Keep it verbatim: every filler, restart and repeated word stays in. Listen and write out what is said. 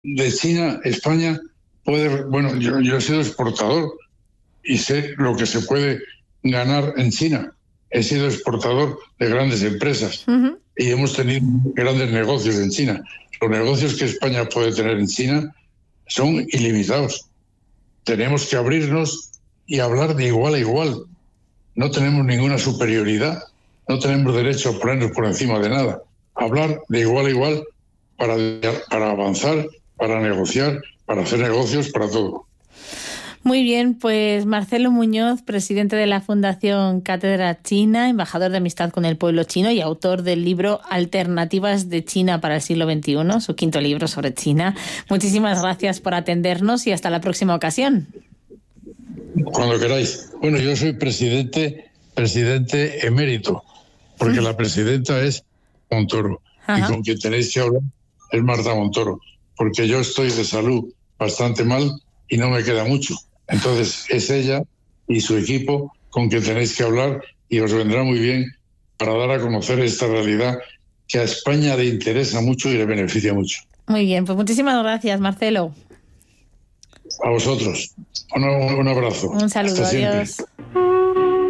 de China, España puede, bueno, yo, yo he sido exportador y sé lo que se puede ganar en China. He sido exportador de grandes empresas uh-huh. y hemos tenido grandes negocios en China. Los negocios que España puede tener en China son ilimitados. Tenemos que abrirnos y hablar de igual a igual. No tenemos ninguna superioridad, no tenemos derecho a ponernos por encima de nada. Hablar de igual a igual para, para avanzar, para negociar, para hacer negocios, para todo. Muy bien, pues Marcelo Muñoz, presidente de la Fundación Cátedra China, embajador de amistad con el pueblo chino y autor del libro Alternativas de China para el siglo veintiuno, su quinto libro sobre China. Muchísimas gracias por atendernos y hasta la próxima ocasión. Cuando queráis. Bueno, yo soy presidente, presidente emérito, porque ¿Mm? la presidenta es Montoro. Ajá. Y con quien tenéis que hablar es Marta Montoro, porque yo estoy de salud bastante mal y no me queda mucho. Entonces es ella y su equipo con quien tenéis que hablar y os vendrá muy bien para dar a conocer esta realidad que a España le interesa mucho y le beneficia mucho. Muy bien, pues muchísimas gracias, Marcelo. A vosotros. Un, un abrazo. Un saludo, adiós.